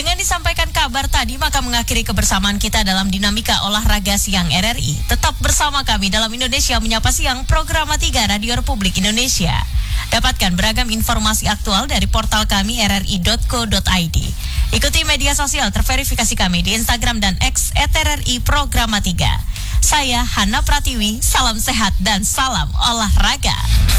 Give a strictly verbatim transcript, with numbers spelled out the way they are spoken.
Dengan disampaikan kabar tadi, maka mengakhiri kebersamaan kita dalam dinamika olahraga siang R R I. Tetap bersama kami dalam Indonesia Menyapa Siang, program tiga Radio Republik Indonesia. Dapatkan beragam informasi aktual dari portal kami r r i dot co dot i d. Ikuti media sosial terverifikasi kami di Instagram dan X et r r i Programa tiga. Saya Hana Pratiwi, salam sehat dan salam olahraga.